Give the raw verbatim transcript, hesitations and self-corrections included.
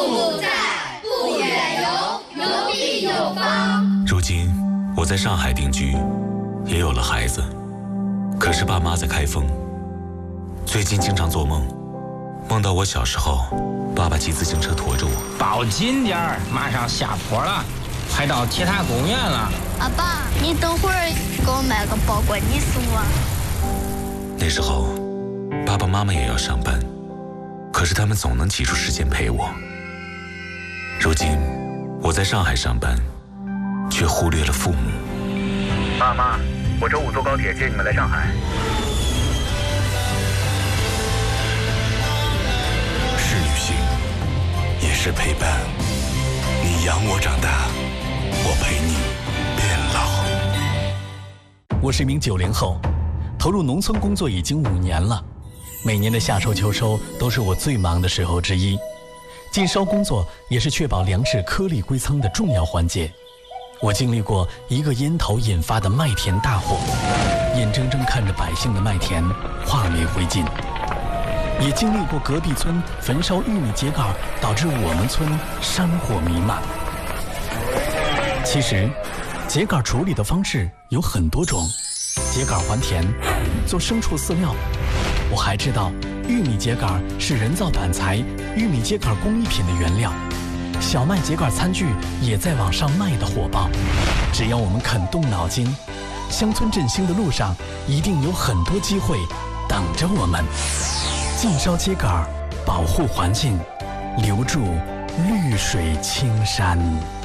母在，不远游，游必有方。 如今我在上海定居，也有了孩子，可是爸妈在开封。最近经常做梦，梦到我小时候，爸爸骑自行车驮着我。 抱紧点儿，马上下坡了，快到铁塔公园了。 阿爸，你等会儿给我买个包裹，你送我。 那时候，爸爸妈妈也要上班，可是他们总能挤出时间陪我。如今，我在上海上班，却忽略了父母。 爸妈，我周五坐高铁接你们来上海。 是旅行，也是陪伴。你养我长大，我陪你变老。 我是一名九零后，投入农村工作已经五年了。每年的夏收秋收都是我最忙的时候之一，禁烧工作也是确保粮食颗粒归仓的重要环节。我经历过一个烟头引发的麦田大火，眼睁睁看着百姓的麦田化为灰烬，也经历过隔壁村焚烧玉米秸秆导致我们村山火弥漫。其实秸秆处理的方式有很多种，秸秆还田，做牲畜饲料。我还知道玉米秸秆是人造板材、玉米秸秆工艺品的原料，小麦秸秆餐具也在往上卖得火爆。只要我们肯动脑筋，乡村振兴的路上一定有很多机会等着我们。禁烧秸秆，保护环境，留住绿水青山。